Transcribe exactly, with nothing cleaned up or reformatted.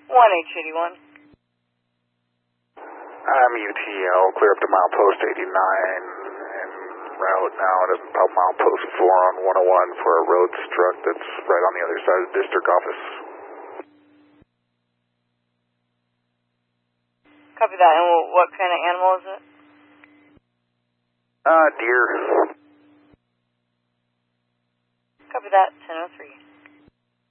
one H eighty-one. I'm U T L, clear up to milepost eighty-nine, and route now to milepost four on one oh one for a road struck that's right on the other side of the district office. Copy that, and what kind of animal is it? Uh, deer. Copy that, ten oh three.